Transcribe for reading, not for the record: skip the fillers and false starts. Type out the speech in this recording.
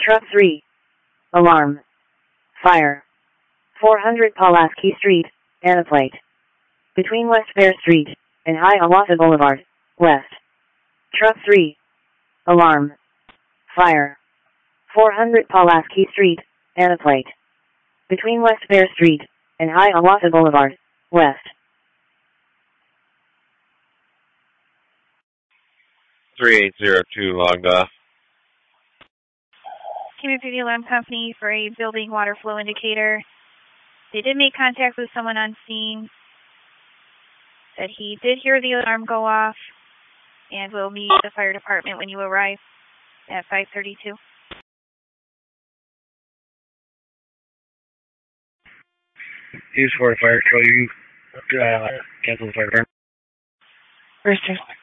Truck 3. Alarm. Fire. 400 Pulaski Street, Anaplate. Between West Fair Street and Hiawatha Boulevard, West. Truck 3. Alarm. Fire. 400 Pulaski Street, Anaplate. Between West Fair Street and Hiawatha Boulevard, West. 3802 logged off. Came in through the alarm company for a building water flow indicator. They did make contact with someone on scene. Said he did hear the alarm go off and will meet the fire department when you arrive at 5:32. Use for the fire control. You cancel the fire department. Brewster.